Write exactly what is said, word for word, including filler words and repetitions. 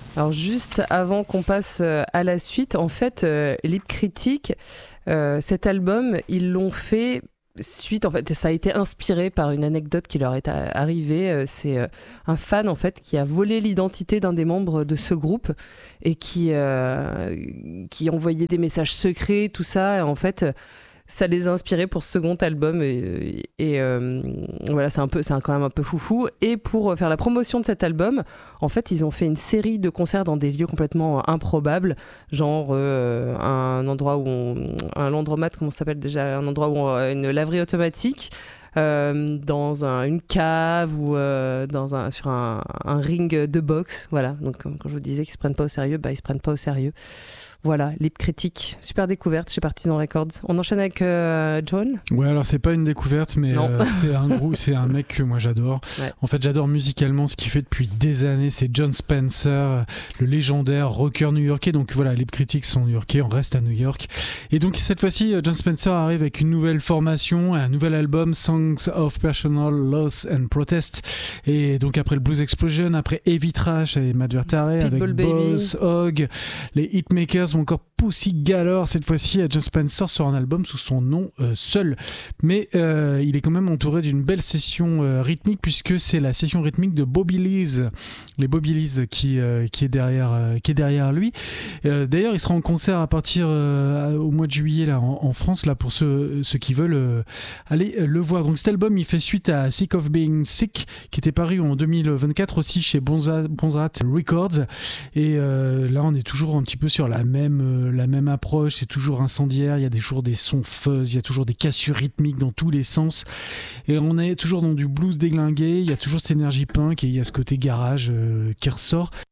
Alors juste avant qu'on passe euh, à la suite, en fait, euh, Lip Critic, euh, cet album, ils l'ont fait suite, en fait, ça a été inspiré par une anecdote qui leur est a- arrivée. Euh, C'est euh, un fan, en fait, qui a volé l'identité d'un des membres de ce groupe et qui, euh, qui envoyait des messages secrets, tout ça. Et en fait, ça les a inspirés pour ce second album et, et euh, voilà, c'est un peu, c'est un- quand même un peu foufou. Et pour faire la promotion de cet album, en fait, ils ont fait une série de concerts dans des lieux complètement improbables, genre euh, un endroit où on, un landromat, comment ça s'appelle déjà, un endroit où on, une laverie automatique. Euh, dans un- une cave ou euh, dans un, sur un, un ring de boxe, voilà. Donc quand je vous disais qu'ils se prennent pas au sérieux, bah ils se prennent pas au sérieux. Voilà, Lip Critic, super découverte chez Partisan Records. On enchaîne avec euh, John. Ouais, alors c'est pas une découverte, mais euh, c'est un groupe, c'est un mec que moi j'adore. Ouais. En fait, j'adore musicalement ce qu'il fait depuis des années. C'est John Spencer, le légendaire rocker new-yorkais. Donc voilà, les critiques sont new-yorkais, on reste à New York. Et donc cette fois-ci, John Spencer arrive avec une nouvelle formation, un nouvel album, Songs of Personal Loss and Protest. Et donc après le Blues Explosion, après Heavy Trash et Matt Vertare, avec Speedball Baby. Boss Hogg, les Hitmakers ou encore Pussy Galore. Cette fois-ci, John Spencer sort un album sous son nom euh, seul, mais euh, il est quand même entouré d'une belle session euh, rythmique, puisque c'est la session rythmique de Bobby Lees, les Bobby Lees qui, euh, qui, est, derrière, euh, qui est derrière lui. Euh, d'ailleurs, il sera en concert à partir euh, au mois de juillet là, en, en France, là, pour ceux, ceux qui veulent euh, aller euh, le voir. Donc cet album, il fait suite à Sick of Being Sick, qui était paru en deux mille vingt-quatre aussi chez Bonza, Bonzrat Records, et euh, là on est toujours un petit peu sur la même, euh, la même approche. C'est toujours incendiaire, il y a toujours des sons fuzz, il y a toujours des cassures rythmiques dans tous les sens, et on est toujours dans du blues déglingué, il y a toujours cette énergie punk et il y a ce côté garage euh, qui ressort.